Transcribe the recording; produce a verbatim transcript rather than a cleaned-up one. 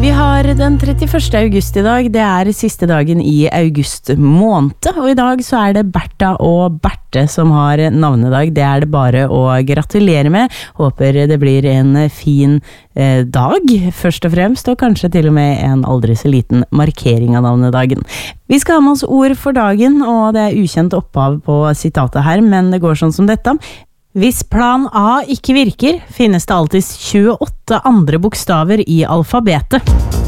Vi har den trettiførste august i dag, det er siste dagen i august måned, og i dag så er det Bertha og Berte som har navnedag. Det er det bare å gratulere med. Håper det blir en fin eh, dag, først og fremst, og kanskje til og med en aldri så liten markering av navnedagen. Vi skal ha med oss ord for dagen, og det er ukjent opphav på sitatet her, men det går sånn som dette. Hvis plan A ikke virker, finnes det alltid tjueåtte andre bokstaver i alfabetet.